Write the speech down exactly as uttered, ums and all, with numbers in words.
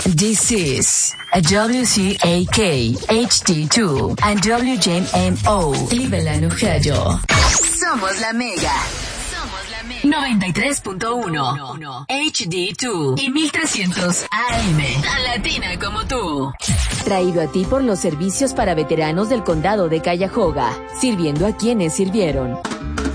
This is a W C A K H D two and W J M O Cleveland, Ohio. Somos la Mega. Somos la Mega. noventa y tres punto uno H D dos y mil trescientos A M. Tan latina como tú. Traído a ti por los servicios para veteranos del condado de Cuyahoga, sirviendo a quienes sirvieron.